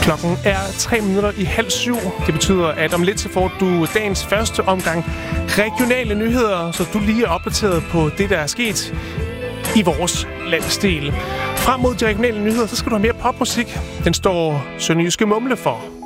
Klokken er 7:03. Det betyder, at om lidt så får du dagens første omgang regionale nyheder, så du lige er opdateret på det, der er sket i vores landsdel. Frem mod de regionale nyheder, så skal du have mere popmusik. Den står Sønderjyske Mumle for.